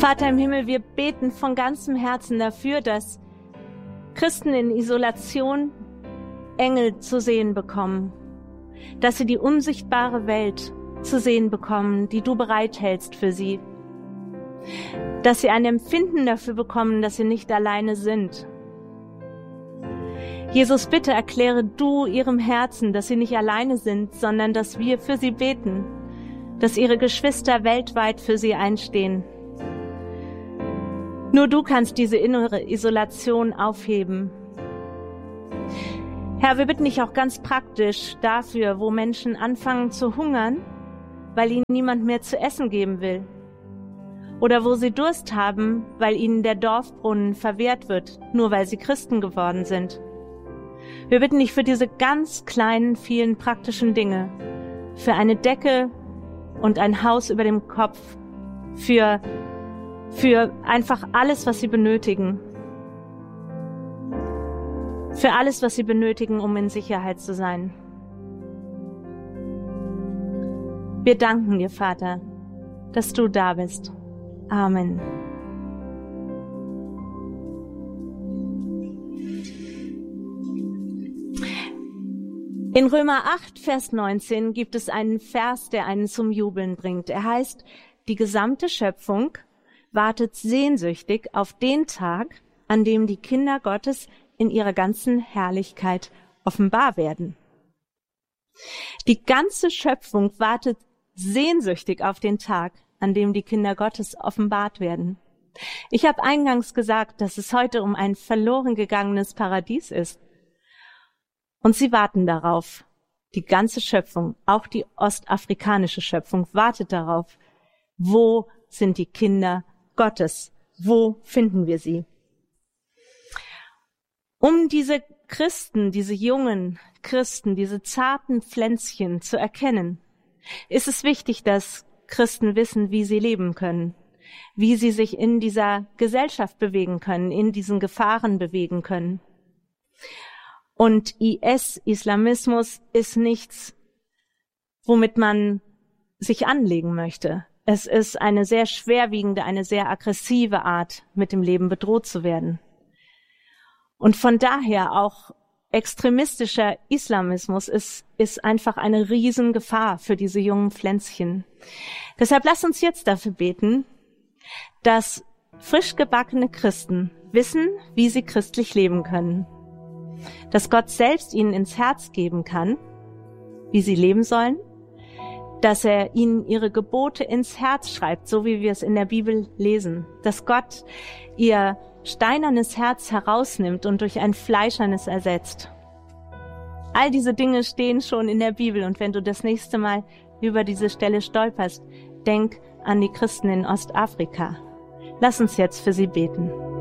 Vater im Himmel, wir beten von ganzem Herzen dafür, dass Christen in Isolation Engel zu sehen bekommen, dass sie die unsichtbare Welt zu sehen bekommen, die du bereithältst für sie, dass sie ein Empfinden dafür bekommen, dass sie nicht alleine sind. Jesus, bitte erkläre du ihrem Herzen, dass sie nicht alleine sind, sondern dass wir für sie beten, dass ihre Geschwister weltweit für sie einstehen. Nur du kannst diese innere Isolation aufheben. Herr, wir bitten dich auch ganz praktisch dafür, wo Menschen anfangen zu hungern, weil ihnen niemand mehr zu essen geben will. Oder wo sie Durst haben, weil ihnen der Dorfbrunnen verwehrt wird, nur weil sie Christen geworden sind. Wir bitten dich für diese ganz kleinen, vielen praktischen Dinge, für eine Decke und ein Haus über dem Kopf, für einfach alles, was sie benötigen. Für alles, was sie benötigen, um in Sicherheit zu sein. Wir danken dir, Vater, dass du da bist. Amen. In Römer 8, Vers 19 gibt es einen Vers, der einen zum Jubeln bringt. Er heißt, die gesamte Schöpfung wartet sehnsüchtig auf den Tag, an dem die Kinder Gottes in ihrer ganzen Herrlichkeit offenbar werden. Die ganze Schöpfung wartet sehnsüchtig auf den Tag, an dem die Kinder Gottes offenbart werden. Ich habe eingangs gesagt, dass es heute um ein verloren gegangenes Paradies ist. Und sie warten darauf. Die ganze Schöpfung, auch die ostafrikanische Schöpfung, wartet darauf. Wo sind die Kinder Gottes? Wo finden wir sie? Um diese Christen, diese jungen Christen, diese zarten Pflänzchen zu erkennen, ist es wichtig, dass Christen wissen, wie sie leben können, wie sie sich in dieser Gesellschaft bewegen können, in diesen Gefahren bewegen können. Und Islamismus, ist nichts, womit man sich anlegen möchte. Es ist eine sehr schwerwiegende, eine sehr aggressive Art, mit dem Leben bedroht zu werden. Und von daher auch extremistischer Islamismus ist einfach eine Riesengefahr für diese jungen Pflänzchen. Deshalb lasst uns jetzt dafür beten, dass frisch gebackene Christen wissen, wie sie christlich leben können. Dass Gott selbst ihnen ins Herz geben kann, wie sie leben sollen, dass er ihnen ihre Gebote ins Herz schreibt, so wie wir es in der Bibel lesen, dass Gott ihr steinernes Herz herausnimmt und durch ein fleischernes ersetzt. All diese Dinge stehen schon in der Bibel, und wenn du das nächste Mal über diese Stelle stolperst, denk an die Christen in Ostafrika. Lass uns jetzt für sie beten.